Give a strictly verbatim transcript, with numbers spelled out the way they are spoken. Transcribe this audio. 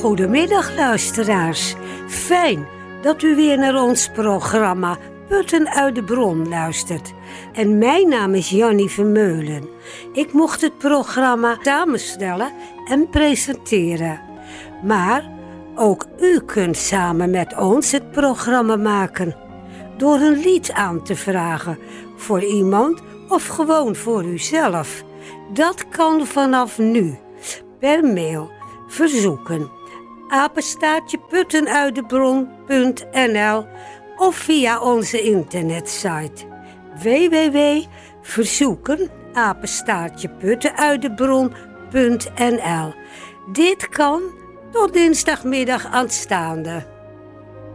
Goedemiddag luisteraars. Fijn dat u weer naar ons programma Putten uit de Bron luistert. En mijn naam is Jannie Vermeulen. Ik mocht het programma samenstellen en presenteren. Maar ook u kunt samen met ons het programma maken. Door een lied aan te vragen voor iemand of gewoon voor uzelf. Dat kan vanaf nu. Per mail verzoeken. apenstaartje puttenuitdebron punt n l of via onze internetsite w w w punt verzoeken apenstaartje puttenuitdebron punt n l. Dit kan tot dinsdagmiddag aanstaande.